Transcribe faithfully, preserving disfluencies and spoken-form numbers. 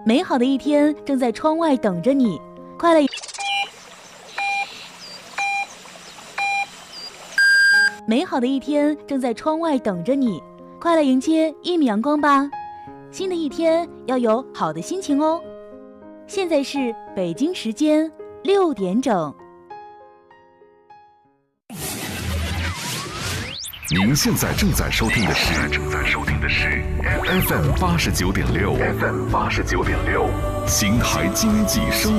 美好的一天正在窗外等着你，快乐。美好的一天正在窗外等着你，快乐迎接一米阳光吧。新的一天要有好的心情哦。现在是北京时间六点整。 您现在正在收听的是正在收听的是 F M 八十九点六 F M 八十九点六，邢台经济生